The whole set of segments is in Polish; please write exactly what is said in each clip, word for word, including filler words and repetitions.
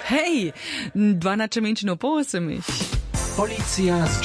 Hej, dwanaście minut po ósmej. Policja z G.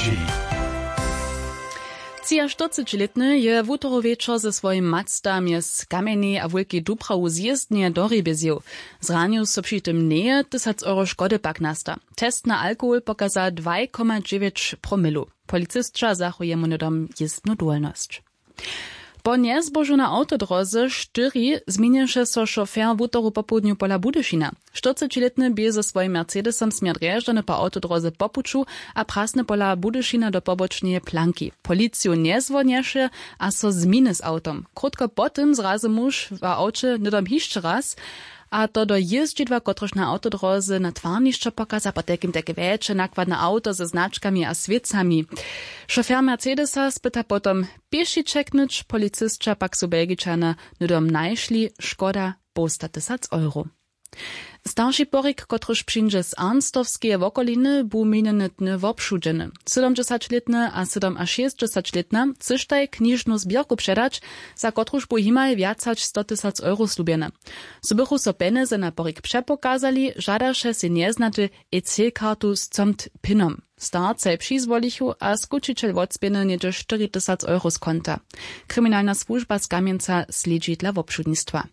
trzydziestoletny je w utoro wieczor ze swoim Mazda z Kamieni a Wielkiej Dubrawu zjezdnie do Rybezjew. Zranił so przy tym nie tysiąc euro szkody pak nasta. Test na alkohol pokazał dwa przecinek dziewięć promilów. Policystka zachuje mu nedom jezdnu dulność. Po niezbożu na autodroze štyri zmieniše so šofér w utoru popołudniu pola Budyšina. czterdziestoletny bie ze swoim Mercedesom smier Drježdane po autodroze popuču a prasne pola Budyšina do pobočneje planki. Policiju nie zvonješe, a so zminy z autom. Krótko potem zrazy muž w aucie nedom hišće raz, a to do jeździdła, kotrež na autodroze na twarnišće pokaza, potekim takie veće nakładne auto ze znaczkami a svecami. Šofér Mercedesa spyta potom pieši čeknąć, policystka pak su Belgičana nedom najšli, škoda posta tysac euro. Starszy porik, kotrež przyjdzie z Arnstovskeje wokoliny, bu minene dny wobszudzeny. siedemdziesięcioletny a siedem a šestdziesięcioletna cysztaj kniżną zbierku przedać, za kotrež bu himaj wiacać sto tysac euro slubiene. Zubychu so peneze na porik przepokazali, żadaše si nieznaty E C-kartu z comt pinom. Starcej przyzwolichu, a skučiteľ odspiene niedzie cztery tysiące euro z konta. Kryminalna służba z Kamienca slidzi dla wobszudnictwa.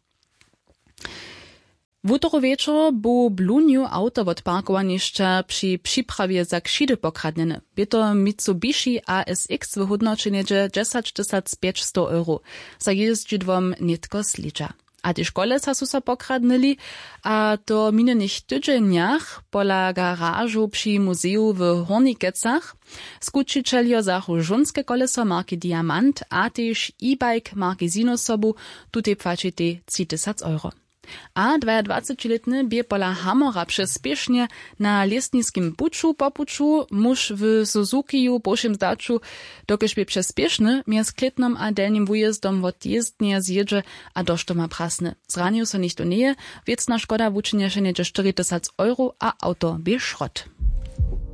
W utoro wieczor bu bluniu auto od parkowanišća przy przyprawie za kšidy pokradnene. Bie to Mitsubishi A S X w hodnocie niedzie dziesięć tysięcy pięćset euro. Za jeździdłom nitko slidża. A te kolesa su sa pokradnili, a to minionych tydzieniach pola garażu przy muzeju w Hornikecach skučiteľjo zachu žunske koleso marki Diamant a tež e-bike marki Sinosobu, tutej płačite tři tysiące euro. A dwudziestolitny bie pola Hamora przyspiesznie na lesniskim puczu popuczu, muż w Suzukiju poszym zdaczu, dokež bie przyspieszny, między Klitnom a delnim wujezdom wot jezdnie zjedzie a doštoma prasny. Zranił so nicht do neje, wiecna szkoda wuczynieše niedzie cztery tysiące euro, a auto bie szrot.